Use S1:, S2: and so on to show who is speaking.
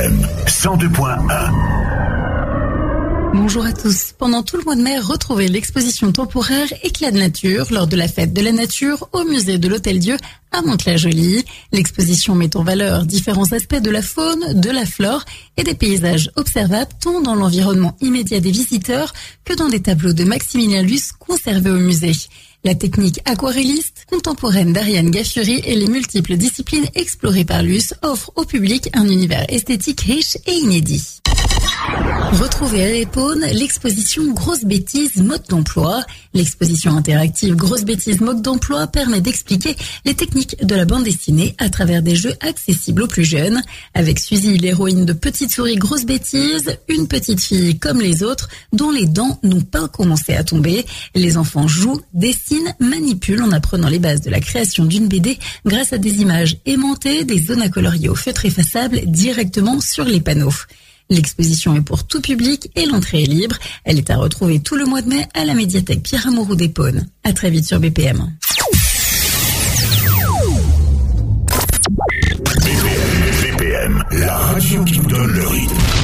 S1: BPM 102.1.
S2: Bonjour à tous. Pendant tout le mois de mai, retrouvez l'exposition temporaire Éclat de nature lors de la fête de la nature au musée de l'Hôtel-Dieu à Mantes-la-Jolie. L'exposition met en valeur différents aspects de la faune, de la flore et des paysages observables tant dans l'environnement immédiat des visiteurs que dans des tableaux de Maximilien Luce conservés au musée. La technique aquarelliste contemporaine d'Ariane Gaffiuri et les multiples disciplines explorées par Luce offrent au public un univers esthétique riche et inédit. Retrouvez à l'Épône l'exposition Grosse Bêtise Mode d'emploi. L'exposition interactive Grosse Bêtise Mode d'emploi permet d'expliquer les techniques de la bande dessinée à travers des jeux accessibles aux plus jeunes. Avec Suzy, l'héroïne de Petite Souris Grosse Bêtise, une petite fille comme les autres dont les dents n'ont pas commencé à tomber. Les enfants jouent, dessinent, manipulent en apprenant les bases de la création d'une BD grâce à des images aimantées, des zones à colorier au feutre effaçable directement sur les panneaux. L'exposition est pour tout public et l'entrée est libre. Elle est à retrouver tout le mois de mai à la médiathèque Pierre Amouroux d'Épône. À très vite sur BPM.